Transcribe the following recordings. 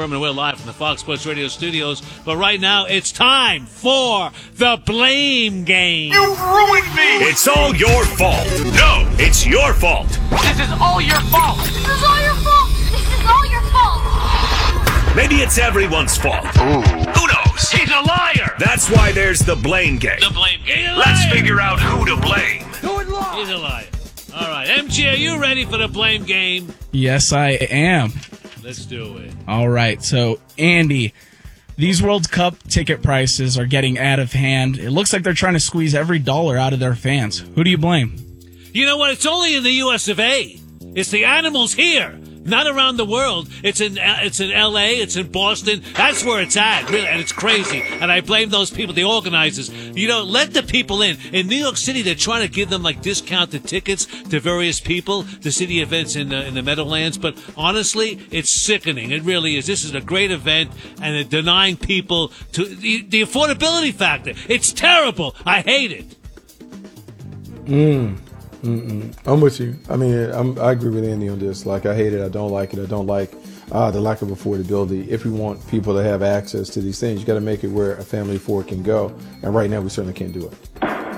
Berman. We're live from the Fox Sports Radio studios. But right now, it's time for the Blame Game. You ruined me! It's all your fault. No, it's your fault. This is all your fault! This is all your fault! This is all your fault! Maybe it's everyone's fault. Ooh. Who knows? He's a liar! That's why there's the Blame Game. The Blame Game. Let's figure out who to blame. He's a liar. All right, MG, are you ready for the Blame Game? Yes, I am. Let's do it. All right, so Andy, these World Cup ticket prices are getting out of hand. It looks like they're trying to squeeze every dollar out of their fans. Who do you blame? You know what? It's only in the U.S. of A. It's the animals here, not around the world. It's in L.A., it's in Boston. That's where it's at, really, and it's crazy. And I blame those people, the organizers. You know, let the people in. In New York City, they're trying to give them, like, discounted tickets to various people, to city events in the Meadowlands. But honestly, it's sickening. It really is. This is a great event, and they're denying people to the affordability factor. It's terrible. I hate it. I'm with you. I mean, I agree with Andy on this. Like, I hate it. I don't like it. I don't like the lack of affordability. If we want people to have access to these things, you got to make it where a family of four can go. And right now, we certainly can't do it.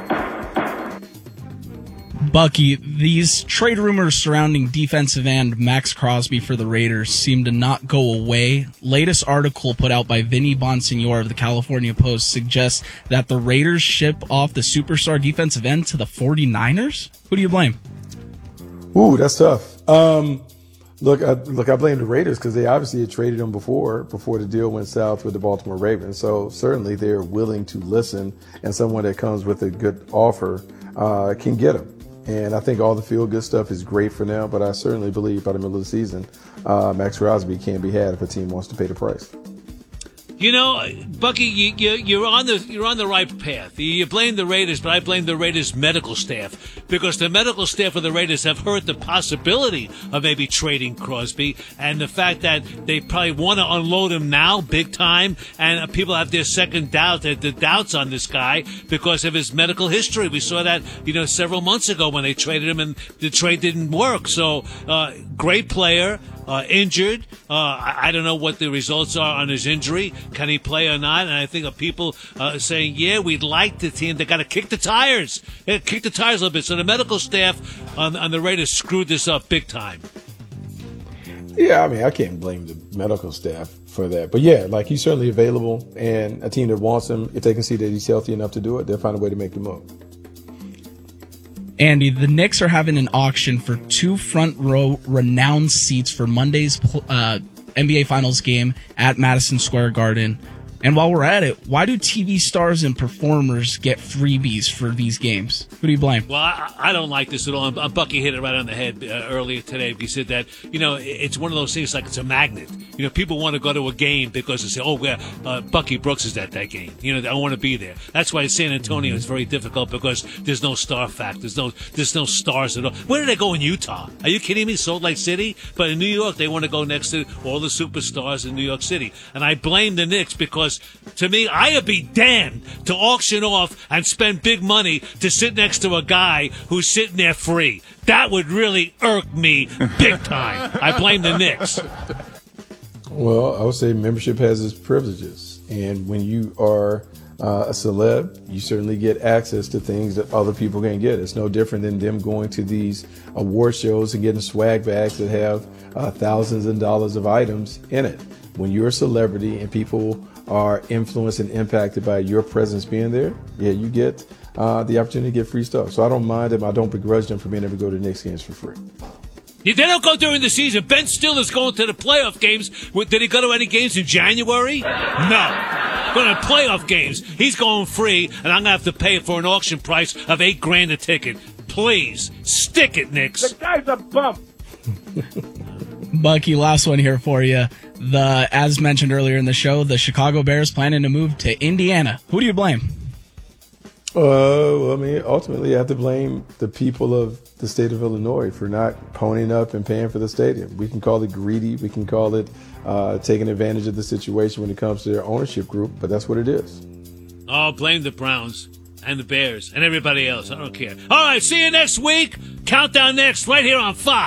Bucky, these trade rumors surrounding defensive end Max Crosby for the Raiders seem to not go away. Latest article put out by Vinny Bonsignore of the California Post suggests that the Raiders ship off the superstar defensive end to the 49ers? Who do you blame? Ooh, that's tough. Look, I blame the Raiders because they obviously had traded him before the deal went south with the Baltimore Ravens. So certainly they're willing to listen, and someone that comes with a good offer can get him. And I think all the feel-good stuff is great for now, but I certainly believe by the middle of the season, Max Crosby can be had if a team wants to pay the price. You know, Bucky, you're on the right path. You blame the Raiders, but I blame the Raiders' medical staff because the medical staff of the Raiders have heard the possibility of maybe trading Crosby and the fact that they probably want to unload him now, big time, and people have their second doubt, the doubts on this guy because of his medical history. We saw that, several months ago when they traded him and the trade didn't work. So, great player. Injured. I don't know what the results are on his injury. Can he play or not? And I think of people saying, yeah, we'd like the team. They got to kick the tires. Kick the tires a little bit. So the medical staff on the Raiders screwed this up big time. Yeah, I mean, I can't blame the medical staff for that. But yeah, like he's certainly available, and a team that wants him, if they can see that he's healthy enough to do it, they'll find a way to make the move. Andy, the Knicks are having an auction for 2 front-row renowned seats for Monday's NBA Finals game at Madison Square Garden. And while we're at it, why do TV stars and performers get freebies for these games? Who do you blame? Well, I don't like this at all. Bucky hit it right on the head earlier today. He said that, it's one of those things like it's a magnet. People want to go to a game because they say, Bucky Brooks is at that game. I want to be there. That's why San Antonio is very difficult because there's no star factor. There's no stars at all. Where do they go in Utah? Are you kidding me? Salt Lake City? But in New York, they want to go next to all the superstars in New York City. And I blame the Knicks because to me, I would be damned to auction off and spend big money to sit next to a guy who's sitting there free. That would really irk me big time. I blame the Knicks. Well, I would say membership has its privileges. And when you are a celeb, you certainly get access to things that other people can't get. It's no different than them going to these award shows and getting swag bags that have thousands of dollars of items in it. When you're a celebrity and people are influenced and impacted by your presence being there, yeah, you get the opportunity to get free stuff. So I don't mind them. I don't begrudge them for being able to go to the Knicks games for free. They don't go during the season. Ben Stiller's going to the playoff games. Did he go to any games in January? No. Going to playoff games. He's going free, and I'm going to have to pay for an auction price of $8,000 a ticket. Please, stick it, Knicks. The guy's a bump. Bucky, last one here for you. As mentioned earlier in the show, the Chicago Bears planning to move to Indiana. Who do you blame? Well, I mean, ultimately, I have to blame the people of the state of Illinois for not ponying up and paying for the stadium. We can call it greedy. We can call it taking advantage of the situation when it comes to their ownership group, but that's what it is. Oh, blame the Browns and the Bears and everybody else. I don't care. All right, see you next week. Countdown next right here on Fox.